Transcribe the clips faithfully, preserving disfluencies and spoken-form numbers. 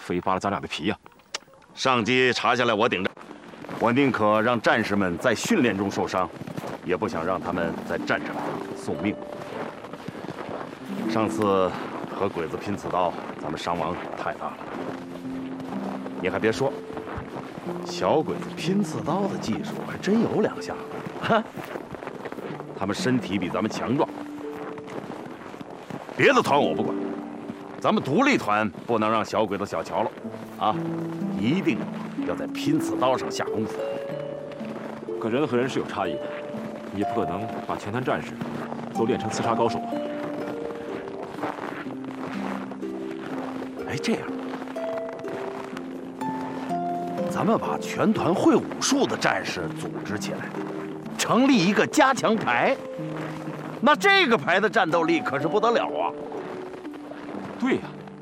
非扒了咱俩的皮呀！ 上级查下来，我顶着。我宁可让战士们在训练中受伤，也不想让他们在战场上送命。上次和鬼子拼刺刀，咱们伤亡太大了。你还别说，小鬼子拼刺刀的技术还真有两下子，哈！他们身体比咱们强壮。别的团我不管，咱们独立团不能让小鬼子小瞧了，啊！一定要在拼刺刀上下功夫。 可人和人是有差异的，你不可能把全团战士都练成刺杀高手啊！ 哎，这样，咱们把全团会武术的战士组织起来，成立一个加强排。那这个排的战斗力可是不得了啊！ 对呀，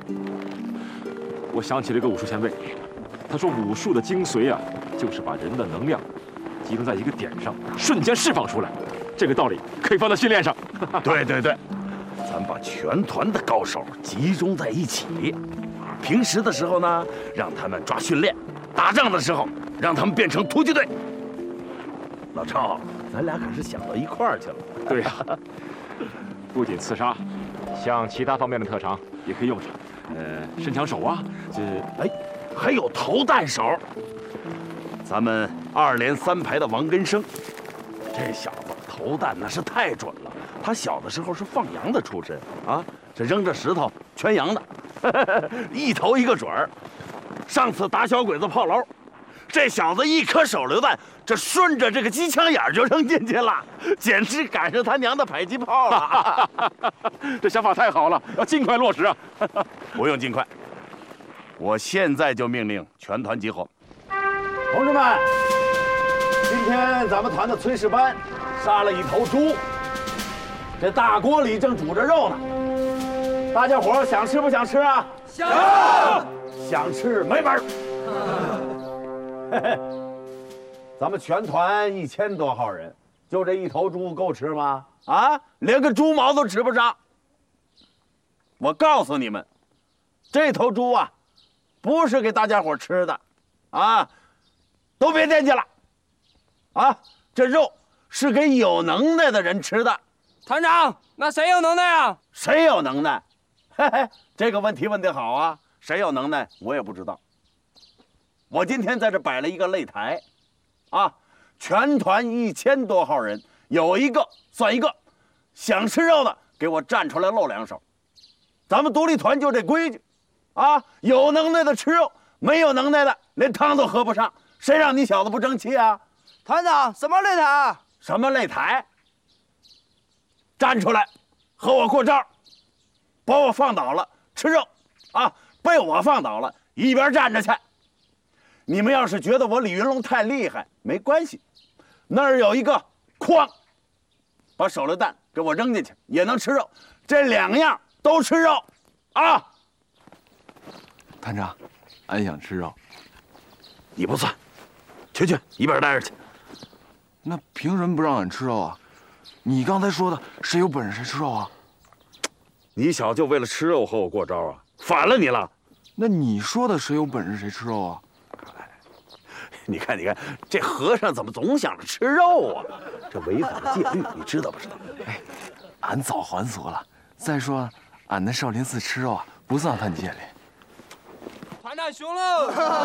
我想起了一个武术前辈，他说武术的精髓啊，就是把人的能量集中在一个点上，瞬间释放出来。这个道理可以放在训练上。 对对对，咱把全团的高手集中在一起，平时的时候呢，让他们抓训练；打仗的时候，让他们变成突击队。老赵，咱俩可是想到一块儿去了。 对呀，不仅刺杀，像其他方面的特长也可以用上。呃，伸枪手啊，这哎，还有投弹手。咱们二连三排的王根生，这小子投弹那是太准了。他小的时候是放羊的出身啊，这扔着石头全羊的，一投一个准儿。上次打小鬼子炮楼，这小子一颗手榴弹，这顺着这个机枪眼就扔进去了，简直赶上他娘的迫击炮了。 这想法太好了，要尽快落实啊！ 不用尽快，我现在就命令全团集合。 同志们，今天咱们团的炊事班杀了一头猪，这大锅里正煮着肉呢。大家伙想吃不想吃啊？想。想吃没门儿。嘿嘿，咱们全团一千多号人，就这一头猪够吃吗？ 啊，连个猪毛都吃不上。我告诉你们，这头猪啊，不是给大家伙吃的，啊，都别惦记了。啊，这肉是给有能耐的人吃的。 团长，那谁有能耐啊？ 谁有能耐？嘿嘿，这个问题问得好啊！谁有能耐，我也不知道。我今天在这摆了一个擂台，啊，全团一千多号人，有一个算一个，想吃肉的给我站出来露两手。咱们独立团就这规矩，啊，有能耐的吃肉，没有能耐的连汤都喝不上。谁让你小子不争气啊？ 团长，什么擂台啊？ 什么擂台？站出来，和我过招，把我放倒了吃肉，啊，被我放倒了一边站着去。你们要是觉得我李云龙太厉害，没关系，那儿有一个筐，把手榴弹给我扔进去，也能吃肉。这两样都吃肉，啊！ 团长，俺想吃肉。 你不算，去去一边待着去。 那凭什么不让俺吃肉啊？你刚才说的谁有本事谁吃肉啊？ 你小子就为了吃肉和我过招啊？反了你了！ 那你说的谁有本事谁吃肉啊？ 你看，你看，这和尚怎么总想着吃肉啊？这违反了戒律，你知道不知道？ 哎，俺早还俗了。再说，俺在少林寺吃肉啊，不算犯戒律。 团长熊喽！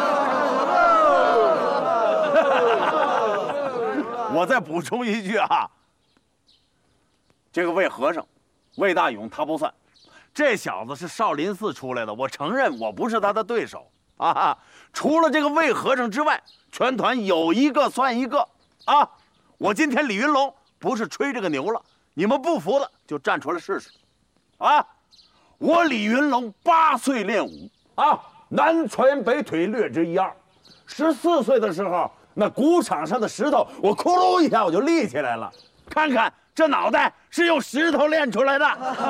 我再补充一句啊，这个魏和尚，魏大勇他不算，这小子是少林寺出来的，我承认我不是他的对手啊。除了这个魏和尚之外，全团有一个算一个啊！我今天李云龙不是吹这个牛了，你们不服的就站出来试试，啊！我李云龙八岁练武啊，南拳北腿略知一二。十四岁的时候，那鼓场上的石头，我咕噜一下我就立起来了。看看这脑袋是用石头练出来的。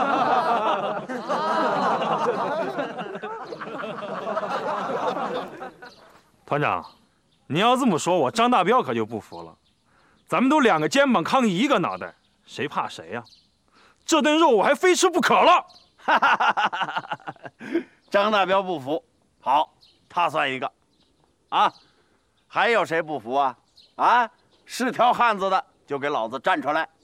团长，你要这么说，我张大彪可就不服了。咱们都两个肩膀扛一个脑袋，谁怕谁呀？这顿肉我还非吃不可了。 张大彪不服， 好，他算一个。啊，还有谁不服啊？啊，是条汉子的就给老子站出来！